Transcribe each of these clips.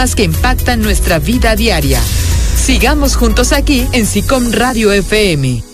temas que impactan nuestra vida diaria. Sigamos juntos aquí en SICOM Radio FM.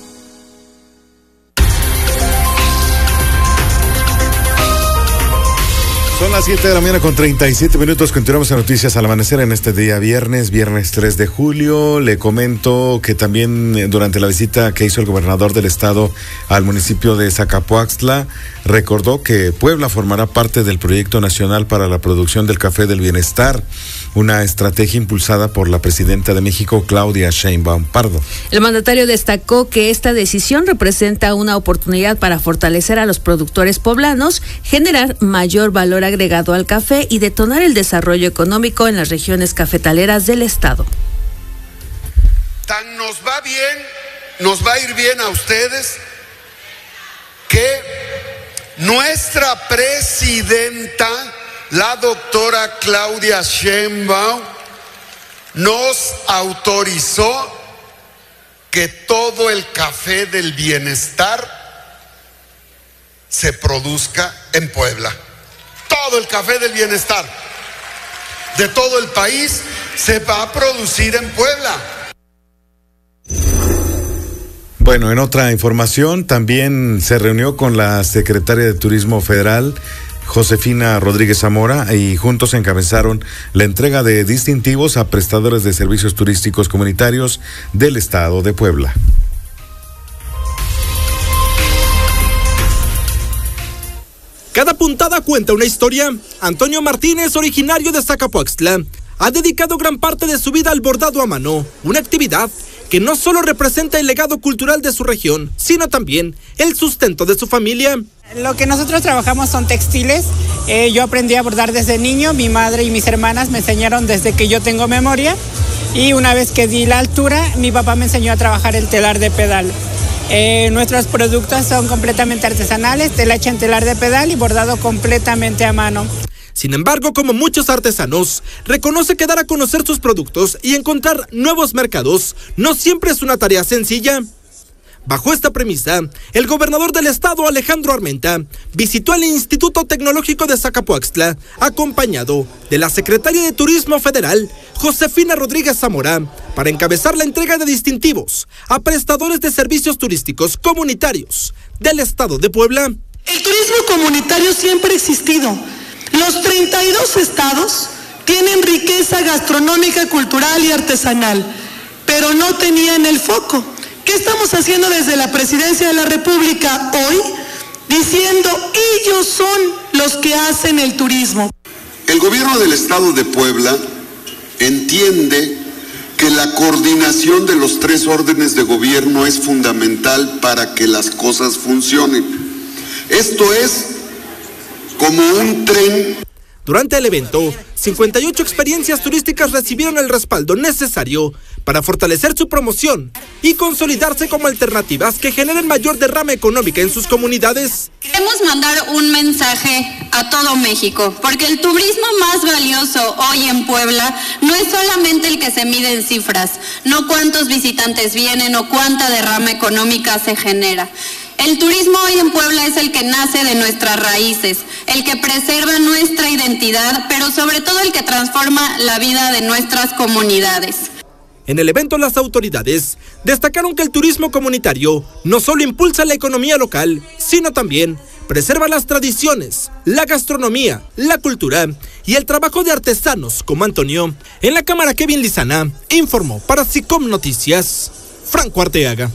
Son las 7 de la mañana con 37 minutos. Continuamos en Noticias al Amanecer en este día viernes 3 de julio. Le comento que también durante la visita que hizo el gobernador del estado al municipio de Zacapoaxtla, recordó que Puebla formará parte del Proyecto Nacional para la Producción del Café del Bienestar, una estrategia impulsada por la presidenta de México, Claudia Sheinbaum Pardo. El mandatario destacó que esta decisión representa una oportunidad para fortalecer a los productores poblanos, generar mayor valor agregado al café y detonar el desarrollo económico en las regiones cafetaleras del estado. Tan nos va bien, nos va a ir bien a ustedes, que nuestra presidenta, la doctora Claudia Sheinbaum, nos autorizó que todo el café del bienestar se produzca en Puebla. Todo el café del bienestar de todo el país se va a producir en Puebla. Bueno, en otra información, también se reunió con la secretaria de Turismo Federal, Josefina Rodríguez Zamora, y juntos encabezaron la entrega de distintivos a prestadores de servicios turísticos comunitarios del estado de Puebla. Cada puntada cuenta una historia. Antonio Martínez, originario de Zacapoaxtla, ha dedicado gran parte de su vida al bordado a mano, una actividad que no solo representa el legado cultural de su región, sino también el sustento de su familia. Lo que nosotros trabajamos son textiles. Yo aprendí a bordar desde niño, mi madre y mis hermanas me enseñaron desde que yo tengo memoria, y una vez que di la altura, mi papá me enseñó a trabajar el telar de pedal. Nuestros productos son completamente artesanales, tela hecha en telar de pedal y bordado completamente a mano. Sin embargo, como muchos artesanos, reconoce que dar a conocer sus productos y encontrar nuevos mercados no siempre es una tarea sencilla. Bajo esta premisa, el gobernador del estado, Alejandro Armenta, visitó el Instituto Tecnológico de Zacapoaxtla, acompañado de la secretaria de Turismo Federal, Josefina Rodríguez Zamora, para encabezar la entrega de distintivos a prestadores de servicios turísticos comunitarios del estado de Puebla. El turismo comunitario siempre ha existido. Los 32 estados tienen riqueza gastronómica, cultural y artesanal, pero no tenían el foco. ¿Qué estamos haciendo desde la Presidencia de la República hoy? Diciendo, ellos son los que hacen el turismo. El gobierno del estado de Puebla entiende que la coordinación de los 3 órdenes de gobierno es fundamental para que las cosas funcionen. Esto es como un tren. Durante el evento, 58 experiencias turísticas recibieron el respaldo necesario para fortalecer su promoción y consolidarse como alternativas que generen mayor derrama económica en sus comunidades. Queremos mandar un mensaje a todo México, porque el turismo más valioso hoy en Puebla no es solamente el que se mide en cifras, no cuántos visitantes vienen o cuánta derrama económica se genera. El turismo hoy en Puebla es el que nace de nuestras raíces, el que preserva nuestra identidad, pero sobre todo el que transforma la vida de nuestras comunidades. En el evento, las autoridades destacaron que el turismo comunitario no solo impulsa la economía local, sino también preserva las tradiciones, la gastronomía, la cultura y el trabajo de artesanos como Antonio. En la cámara, Kevin Lizana informó para SICOM Noticias, Franco Arteaga.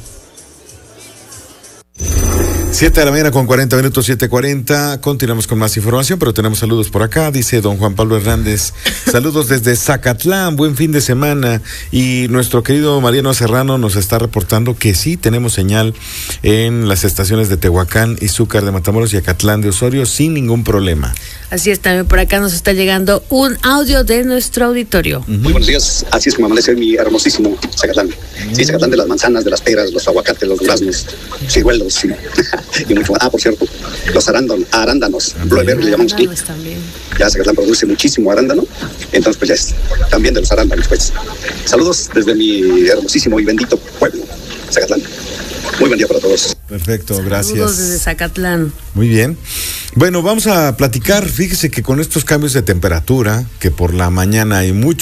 7 de la mañana con 40 minutos, 7:40. Continuamos con más información, pero tenemos saludos por acá. Dice don Juan Pablo Hernández, saludos desde Zacatlán, buen fin de semana. Y nuestro querido Mariano Serrano nos está reportando que sí tenemos señal en las estaciones de Tehuacán, Izúcar de Matamoros y Acatlán de Osorio sin ningún problema. Así es, también por acá nos está llegando un audio de nuestro auditorio. Muy buenos días, así es como amanece mi hermosísimo Zacatlán. Sí, Zacatlán de las manzanas, de las peras, los aguacates, los duraznos, ciruelos, sí. Y mucho. Por cierto, los arándanos, le llamamos aquí. Ya Zacatlán produce muchísimo arándano, entonces pues ya es también de los arándanos, pues. Saludos desde mi hermosísimo y bendito pueblo, Zacatlán. Muy buen día para todos. Perfecto, gracias. Saludos desde Zacatlán. Muy bien. Bueno, vamos a platicar. Fíjese que con estos cambios de temperatura, que por la mañana hay mucho